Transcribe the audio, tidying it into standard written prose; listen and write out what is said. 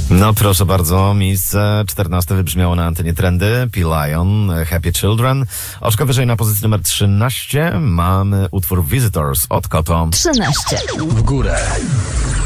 No proszę bardzo, miejsce 14 wybrzmiało na antenie Trendy, P-Lion, Happy Children. Oczko wyżej na pozycji numer 13 mamy utwór Visitors od Koto. 13. W górę.